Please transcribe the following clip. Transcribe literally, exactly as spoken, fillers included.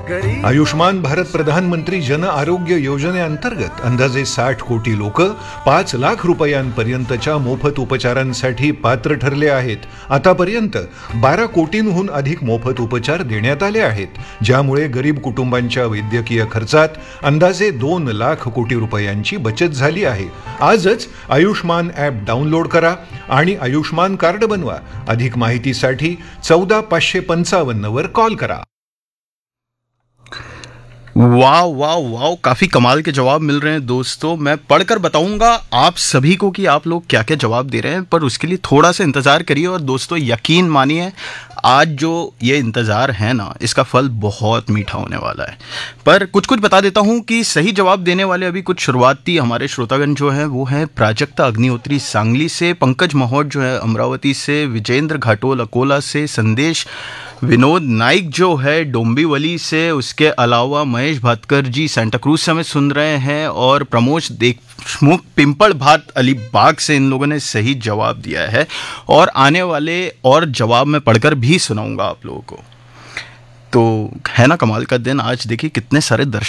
आयुष्मान भारत प्रधानमंत्री जन आरोग्य योजनेअंतर्गत अंदाजे साठ कोटी लोक पाच लाख रुपयांपर्यंतच्या मोफत उपचारांसाठी पात्र ठरले आहेत. आतापर्यंत बारा कोटींहून अधिक मोफत उपचार देण्यात आले आहेत, ज्यामुळे गरीब कुटुंबांच्या वैद्यकीय खर्चात अंदाजे दोन लाख कोटी रुपयांची बचत झाली आहे. आजच आयुष्मान ॲप डाउनलोड करा आणि आयुष्मान कार्ड बनवा. अधिक माहितीसाठी चौदा पाचशे पंचावन्न वर कॉल करा. वाह वाह वाह, काफ़ी कमाल के जवाब मिल रहे हैं दोस्तों. मैं पढ़कर बताऊंगा आप सभी को कि आप लोग क्या क्या जवाब दे रहे हैं, पर उसके लिए थोड़ा सा इंतज़ार करिए. और दोस्तों यकीन मानिए, आज जो ये इंतज़ार है ना, इसका फल बहुत मीठा होने वाला है. पर कुछ कुछ बता देता हूँ कि सही जवाब देने वाले अभी कुछ शुरुआती हमारे श्रोतागण जो हैं वो हैं प्राजक्ता अग्निहोत्री सांगली से, पंकज महोट जो है अमरावती से, विजेंद्र घाटोल अकोला से, संदेश विनोद नाइक जो है डोंबिवली से, उसके अलावा महेश भातकर जी सेंटा क्रूज से हमें सुन रहे हैं, और प्रमोद देशमुख पिंपल भात अलीबाग से इन लोगों ने सही जवाब दिया है. और आने वाले और जवाब मैं पढ़कर भी सुनाऊंगा आप लोगों को. तो है ना कमाल का दिन. आज देखिए कितने सारे दर्शक